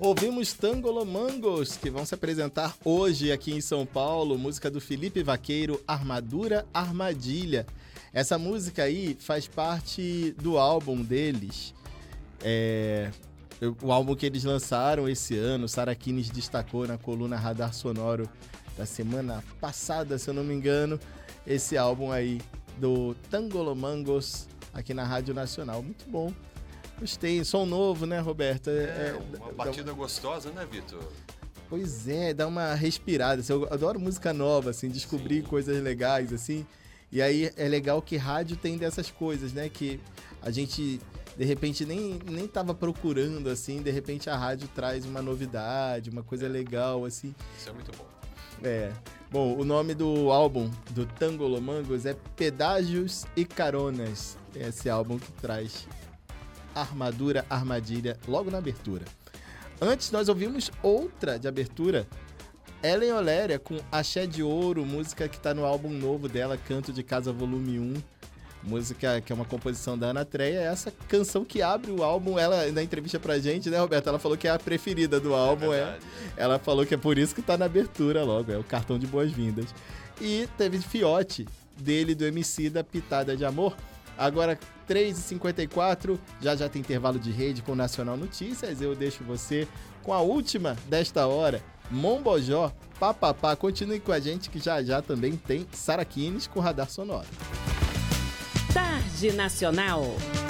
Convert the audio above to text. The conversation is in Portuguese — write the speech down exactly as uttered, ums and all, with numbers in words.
Ouvimos Tangolomangos, que vão se apresentar hoje aqui em São Paulo, música do Felipe Vaqueiro, Armadura, Armadilha. Essa música aí faz parte do álbum deles, é, o álbum que eles lançaram esse ano. Sara Kines destacou na coluna Radar Sonoro da semana passada, se eu não me engano, esse álbum aí do Tangolomangos aqui na Rádio Nacional. Muito bom. Gostei. Som novo, né, Roberto? É, é uma dá, batida dá... gostosa, né, Vitor? Pois é, dá uma respirada. Eu adoro música nova, assim, descobrir Sim. coisas legais, assim. E aí é legal que rádio tem dessas coisas, né? Que a gente, de repente, nem, nem tava procurando, assim. De repente a rádio traz uma novidade, uma coisa legal, assim. Isso é muito bom. É. Bom, o nome do álbum do Tangolomangos é Pedágios e Caronas. É esse álbum que traz Armadura, Armadilha, logo na abertura. Antes nós ouvimos outra de abertura, Ellen Oléria com Axé de Ouro, música que está no álbum novo dela, Canto de Casa Volume um, música que é uma composição da Ana Treia. É essa canção que abre o álbum. Ela, na entrevista pra gente, né, Roberto, ela falou que é a preferida do álbum. É, é Ela falou que é por isso que tá na abertura logo, é o cartão de boas-vindas. E teve Fiote, dele, do Emicida, Pitada de Amor. Agora, três e cinquenta e quatro, já já tem intervalo de rede com Nacional Notícias. Eu deixo você com a última desta hora, Mombojó, Papapá. Continue com a gente que já já também tem Sara Kines com Radar Sonoro. Tarde Nacional.